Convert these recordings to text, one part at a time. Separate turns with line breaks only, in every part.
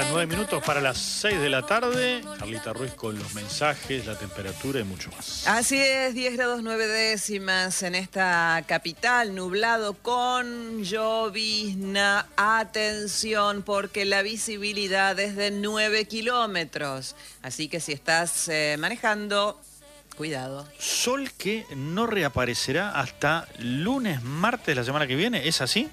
9 minutos para las 6 de la tarde. Carlita Ruiz con los mensajes, la temperatura y mucho más.
Así es, 10 grados 9 décimas en esta capital, nublado con llovizna. Atención, porque la visibilidad es de 9 kilómetros. Así que si estás manejando, cuidado.
Sol que no reaparecerá hasta lunes, martes la semana que viene, ¿es así?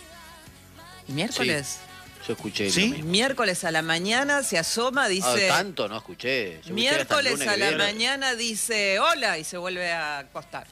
¿Miércoles?
Sí, yo escuché.
¿Sí?
Miércoles a la mañana se asoma, dice...
tanto no escuché. Yo
Miércoles
escuché hasta
a
el
la
lunes que viene.
mañana dice hola y se vuelve a acostar.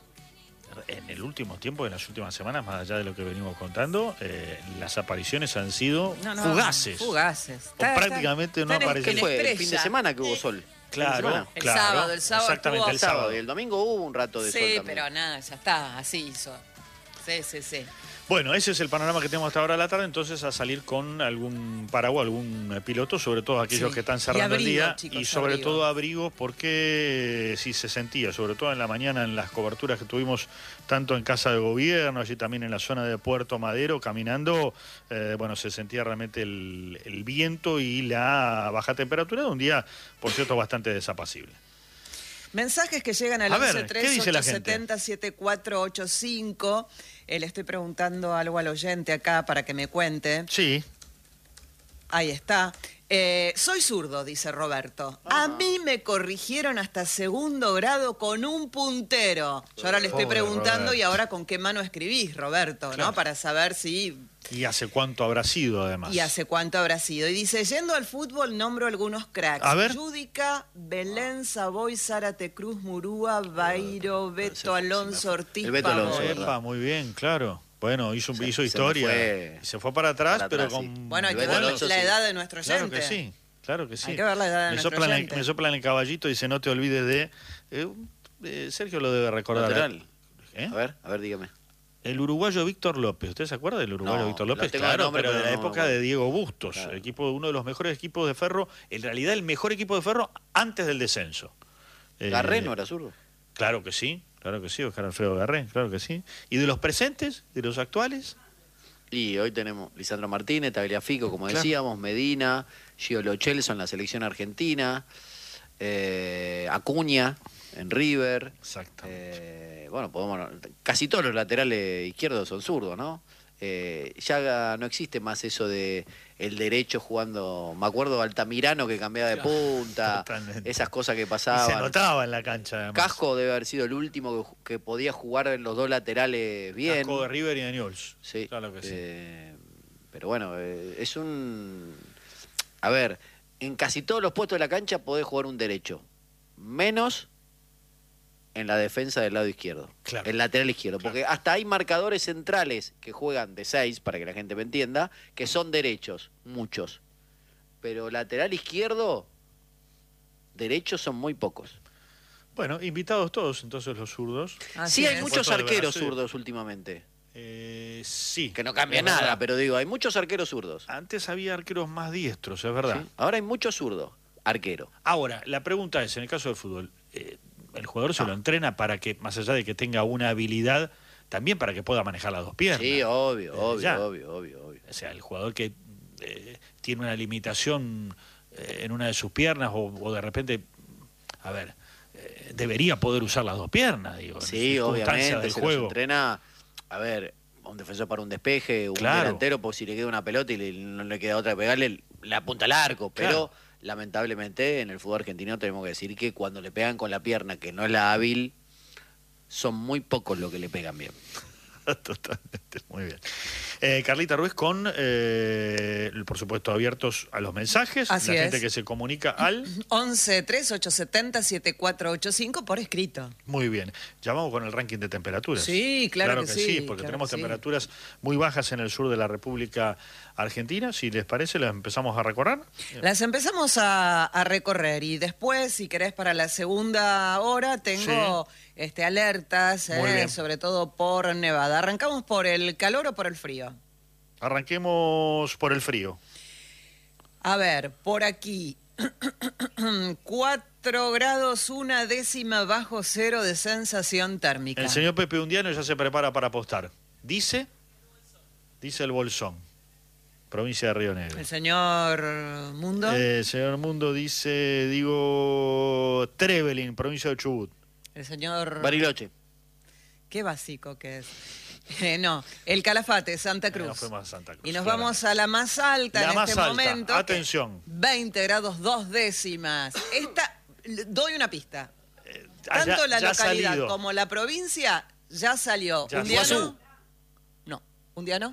En el último tiempo, en las últimas semanas, más allá de lo que venimos contando, las apariciones han sido fugaces.
Fugaces.
O prácticamente no aparecieron.
¿Qué fue? El
estrella.
fin de semana que hubo sol.
Claro,
El
claro.
sábado
Exactamente,
estuvo-
el sábado.
Y el domingo hubo un rato de sol
Sí,
también.
pero nada, ya está, así hizo. Sí.
Bueno, ese es el panorama que tenemos hasta ahora de la tarde, entonces a salir con algún paraguas, algún piloto, sobre todo aquellos
Sí.
que están
Y
cerrando
abrigo,
el día,
chicos,
y sobre
abrigo.
todo abrigo, porque sí se sentía, sobre todo en la mañana en las coberturas que tuvimos tanto en Casa de Gobierno, allí también en la zona de Puerto Madero, caminando, bueno, se sentía realmente el viento y la baja temperatura de un día, por cierto, bastante desapacible.
Mensajes que llegan al
A ver, ¿qué dice la
11-3-870-7485. Le estoy preguntando algo al oyente acá para que me cuente.
Sí.
Ahí está. Soy zurdo, dice Roberto.
Ajá.
A mí me corrigieron hasta segundo grado con un puntero. Yo ahora le estoy
Pobre
preguntando
Roberto.
y ahora con qué mano escribís, Roberto,
Claro.
¿no? Para saber si...
¿Y hace cuánto habrá sido, además?
Y hace cuánto habrá sido. Y dice, yendo al fútbol, nombro algunos cracks.
A ver.
Yudica, Belén, Savoy, Zárate Cruz, Murúa, Bairo, Beto Alonso, Ortiz,
El Beto Alonso,
Pavón.
¿verdad?
Epa, muy bien, claro. Bueno, hizo
Se me
historia.
fue
Y se fue para atrás,
para
pero
atrás,
con...
sí.
Bueno, hay
El
que
Beto
ver
Alonso,
la
sí.
edad de nuestro oyente.
Claro que sí, claro que sí.
Hay que ver la edad de nuestro oyente.
Me soplan el caballito y dice, no te olvides de... Sergio lo debe recordar.
Lateral.
¿Eh?
A ver, dígame.
El uruguayo Víctor López. ¿Usted se acuerda del uruguayo
No,
Víctor
lo
López?
tengo de
Claro,
nombre,
pero de
pero
la
no,
época
bueno.
de Diego Bustos.
Claro.
Uno de los mejores equipos de Ferro. En realidad, el mejor equipo de Ferro antes del descenso.
Garré no era zurdo.
Claro que sí, Oscar Alfredo Garré, claro que sí. ¿Y de los presentes, de los actuales?
Y hoy tenemos Lisandro Martínez, Tagliafico, como
Claro.
decíamos, Medina, Gio Lo Celso en la selección argentina, Acuña en River.
Exactamente.
Bueno, casi todos los laterales izquierdos son zurdos, ¿no? Ya no existe más eso de el derecho jugando. Me acuerdo Altamirano que cambiaba de punta,
Totalmente.
esas cosas que
Y
pasaban.
se notaba en la cancha, además.
Casco debe haber sido el último que podía jugar en los dos laterales bien.
Casco de River y de Newell's.
Sí.
Claro que sí.
Pero bueno, es un... A ver, en casi todos los puestos de la cancha podés jugar un derecho. Menos en la defensa del lado izquierdo.
Claro.
El lateral izquierdo.
Claro.
Porque hasta hay marcadores centrales que juegan de 6, para que la gente me entienda, que son derechos, muchos. Pero lateral izquierdo, derechos son muy pocos.
Bueno, invitados todos, entonces, los zurdos.
Así
Sí, hay
es.
muchos
Puesto de
arqueros
Brasil.
zurdos últimamente.
Sí.
Que no cambia
es
nada,
verdad.
pero digo, hay muchos arqueros zurdos.
Antes había arqueros más diestros, es verdad.
¿Sí? Ahora hay muchos zurdos, arquero.
Ahora, la pregunta es, en el caso del fútbol, ¿el jugador se lo entrena para que, más allá de que tenga una habilidad, también para que pueda manejar las dos piernas?
Sí, obvio,
ya.
obvio.
O sea, el jugador que tiene una limitación en una de sus piernas o de repente, a ver, debería poder usar las dos piernas, digo, en
Sí,
circunstancias
obviamente,
del
se
juego.
los entrena, a ver, un defensor para un despeje, un
Claro.
delantero, pues si le queda una pelota y no le queda otra que pegarle, la apunta al arco, pero
Claro.
lamentablemente en el fútbol argentino tenemos que decir que cuando le pegan con la pierna, que no es la hábil, son muy pocos los que le pegan bien.
Totalmente, muy bien. Carlita Ruiz con, por supuesto, abiertos a los mensajes.
Así
la gente
es.
que se comunica al...
11-3-870-7485 por escrito.
Muy bien. Ya vamos con el ranking de temperaturas.
Sí, claro que sí,
porque
claro
tenemos
que sí.
temperaturas muy bajas en el sur de la República Argentina. Si les parece, las empezamos a recorrer.
Las empezamos a recorrer y después, si querés, para la segunda hora tengo alertas,
Muy bien.
sobre todo por nevada. ¿Arrancamos por el calor o por el frío?
Arranquemos por el frío.
A ver, por aquí, 4 grados, 1/10 bajo cero de sensación térmica.
El señor Pepe Undiano ya se prepara para apostar. Dice el Bolsón. provincia de Río Negro.
El señor Mundo.
Señor Mundo dice, digo, Trevelin, provincia de Chubut.
El señor...
Bariloche.
Qué básico que es. No, el Calafate, Santa Cruz.
Nos fuimos a Santa Cruz.
Y nos
claramente.
vamos a la más alta
La
en
más
este
alta.
momento.
Atención.
20 grados 2 décimas. Doy una pista. Tanto la
ya
localidad
salido.
como la provincia ya salió.
Ya
¿Undiano? No. ¿Undiano?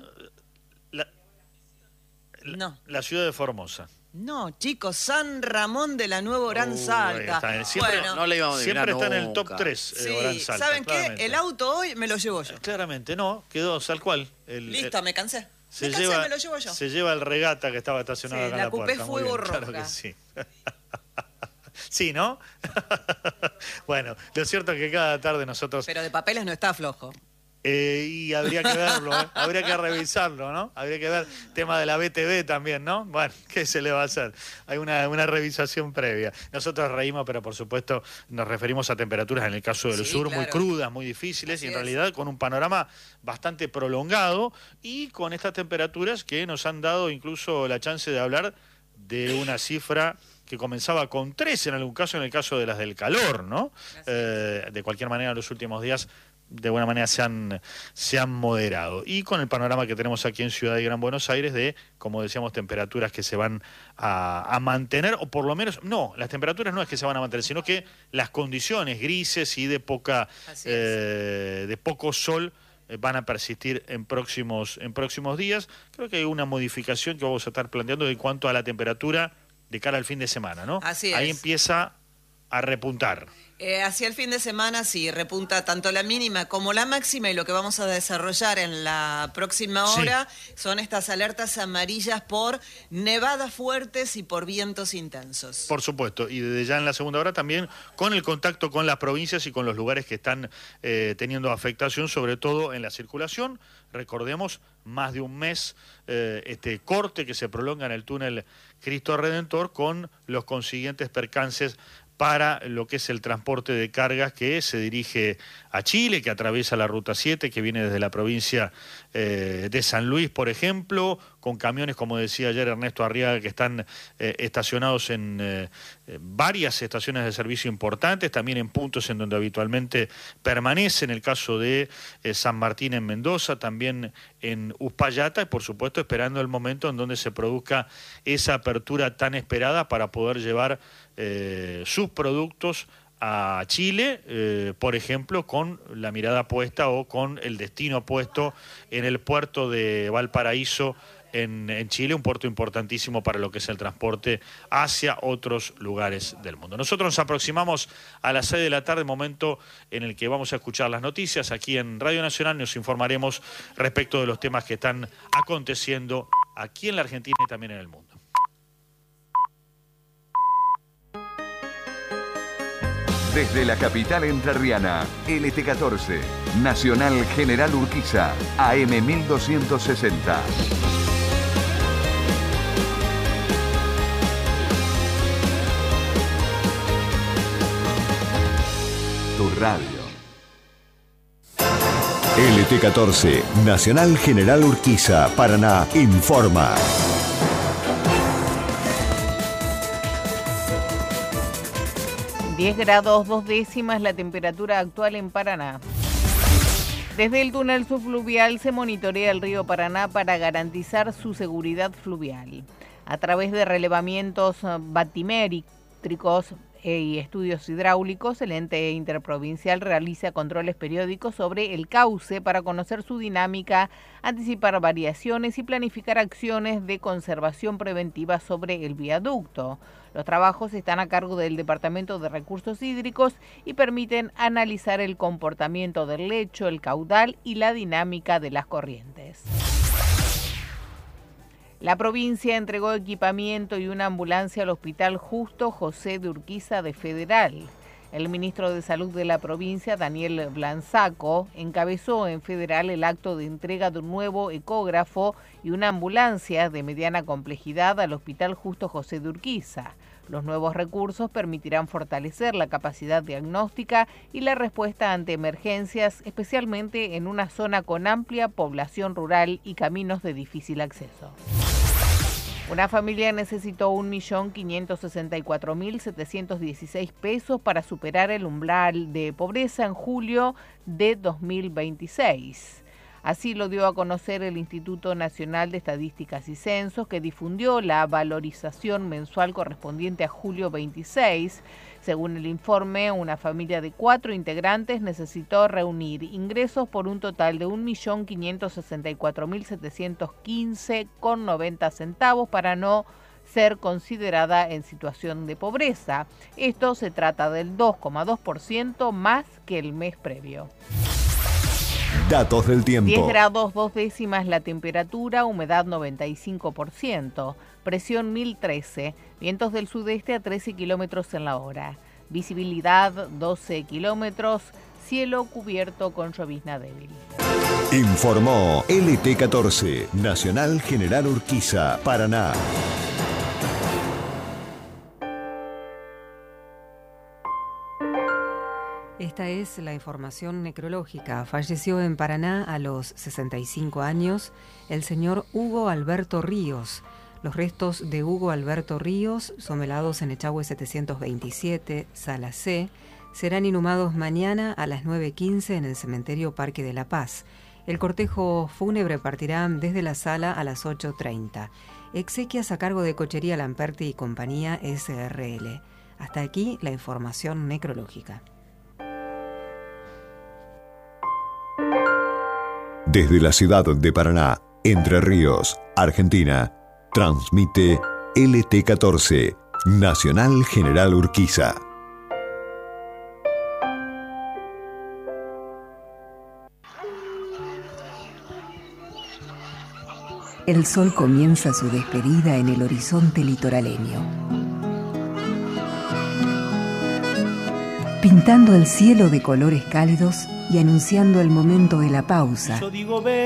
No.
La ciudad de Formosa.
No, chicos, San Ramón de la Nueva Oranza
Ahí
Alta.
está. Siempre,
Bueno,
no le íbamos a adivinar
siempre está en el top
nunca.
3.
sí, ¿saben qué? El auto hoy me lo llevo yo.
Claramente, no, quedó tal cual.
Listo, me cansé.
Se
Me cansé,
lleva,
me lo llevo yo.
Se lleva el Regata que estaba estacionado
Sí,
acá en
la
la
Coupé
puerta. Muy
Fuego
bien, claro
Roja.
que sí. Sí, ¿no? Bueno, lo cierto es que cada tarde nosotros...
Pero de papeles no está flojo.
y habría que verlo, habría que revisarlo, ¿no? Habría que ver tema de la BTV también, ¿no? Bueno, ¿qué se le va a hacer? Hay una revisación previa. Nosotros reímos, pero por supuesto nos referimos a temperaturas en el caso del
Sí,
sur
claro.
muy crudas, muy difíciles,
Así
y en
es.
realidad con un panorama bastante prolongado y con estas temperaturas que nos han dado incluso la chance de hablar de una cifra que comenzaba con 3 en algún caso, en el caso de las del calor, ¿no? De cualquier manera, en los últimos días de buena manera se han moderado. Y con el panorama que tenemos aquí en Ciudad de Gran Buenos Aires de, como decíamos, temperaturas que se van a mantener, o por lo menos, no, las temperaturas no es que se van a mantener, sino que las condiciones grises y de poco sol van a persistir en próximos días. Creo que hay una modificación que vamos a estar planteando en cuanto a la temperatura de cara al fin de semana, ¿no?
Así
Ahí
es.
empieza a repuntar.
Hacia el fin de semana sí repunta tanto la mínima como la máxima, y lo que vamos a desarrollar en la próxima
Sí.
hora son estas alertas amarillas por nevadas fuertes y por vientos intensos.
Por supuesto, y desde ya en la segunda hora también con el contacto con las provincias y con los lugares que están teniendo afectación, sobre todo en la circulación. Recordemos, más de un mes este corte que se prolonga en el túnel Cristo Redentor con los consiguientes percances para lo que es el transporte de cargas que se dirige a Chile, que atraviesa la Ruta 7, que viene desde la provincia de San Luis, por ejemplo, con camiones, como decía ayer Ernesto Arriaga, que están estacionados en varias estaciones de servicio importantes, también en puntos en donde habitualmente permanece, en el caso de San Martín en Mendoza, también en Uspallata, y por supuesto esperando el momento en donde se produzca esa apertura tan esperada para poder llevar sus productos a Chile, por ejemplo, con la mirada puesta o con el destino puesto en el puerto de Valparaíso en Chile, un puerto importantísimo para lo que es el transporte hacia otros lugares del mundo. Nosotros nos aproximamos a las 6 de la tarde, momento en el que vamos a escuchar las noticias. Aquí en Radio Nacional nos informaremos respecto de los temas que están aconteciendo aquí en la Argentina y también en el mundo.
Desde la capital entrerriana, LT14, Nacional General Urquiza, AM 1260. Tu radio.
LT14, Nacional General Urquiza, Paraná, informa.
grados 2 décimas la temperatura actual en Paraná. Desde el túnel subfluvial se monitorea el río Paraná para garantizar su seguridad fluvial. A través de relevamientos batimétricos y estudios hidráulicos, el ente interprovincial realiza controles periódicos sobre el cauce para conocer su dinámica, anticipar variaciones y planificar acciones de conservación preventiva sobre el viaducto. Los trabajos están a cargo del Departamento de Recursos Hídricos y permiten analizar el comportamiento del lecho, el caudal y la dinámica de las corrientes. La provincia entregó equipamiento y una ambulancia al Hospital Justo José de Urquiza de Federal. El ministro de Salud de la provincia, Daniel Blanzaco, encabezó en Federal el acto de entrega de un nuevo ecógrafo y una ambulancia de mediana complejidad al Hospital Justo José de Urquiza. Los nuevos recursos permitirán fortalecer la capacidad diagnóstica y la respuesta ante emergencias, especialmente en una zona con amplia población rural y caminos de difícil acceso. Una familia necesitó 1.564.716 pesos para superar el umbral de pobreza en julio de 2026. Así lo dio a conocer el Instituto Nacional de Estadísticas y Censos, que difundió la valorización mensual correspondiente a julio 26. Según el informe, una familia de 4 integrantes necesitó reunir ingresos por un total de 1.564.715,90 centavos para no ser considerada en situación de pobreza. Esto se trata del 2,2% más que el mes previo.
Datos del tiempo.
10 grados 2 décimas la temperatura, humedad 95%, presión 1013, vientos del sudeste a 13 kilómetros en la hora, visibilidad 12 kilómetros, cielo cubierto con llovizna débil.
Informó LT14, Nacional General Urquiza, Paraná.
Esta es la información necrológica. Falleció en Paraná a los 65 años el señor Hugo Alberto Ríos. Los restos de Hugo Alberto Ríos son velados en Echagüe 727, Sala C. Serán inhumados mañana a las 9:15 en el cementerio Parque de la Paz. El cortejo fúnebre partirá desde la sala a las 8:30. Exequias a cargo de Cochería Lamperti y Compañía SRL. Hasta aquí la información necrológica.
Desde la ciudad de Paraná, Entre Ríos, Argentina, transmite LT14, Nacional General Urquiza.
El sol comienza su despedida en el horizonte litoraleño, pintando el cielo de colores cálidos y anunciando el momento de la pausa,